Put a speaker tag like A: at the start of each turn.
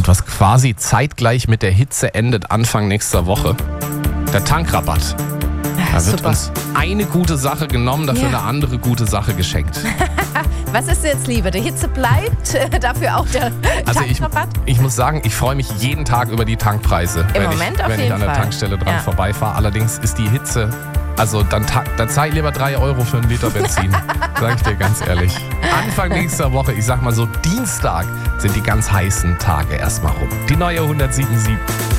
A: und was quasi zeitgleich mit der Hitze endet, Anfang nächster Woche. Der Tankrabatt. Da wird
B: super.
A: uns eine gute Sache genommen, dafür eine andere gute Sache geschenkt.
B: Was ist dir jetzt lieber? Die Hitze bleibt, dafür auch der
A: Also
B: Tankrabatt?
A: ich muss sagen, ich freue mich jeden Tag über die Tankpreise, wenn ich
B: jeden
A: an der
B: Fall.
A: Tankstelle dran vorbeifahre. Allerdings ist die Hitze, also dann zahle ich lieber 3 Euro für einen Liter Benzin, sage ich dir ganz ehrlich. Anfang nächster Woche, ich sag mal so Dienstag, sind die ganz heißen Tage erstmal rum. Die neue 107.7.